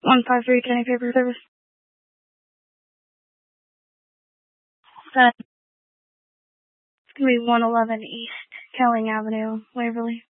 153 Kenny Paper Service. It's going to be 111 East Kelling Avenue, Waverly.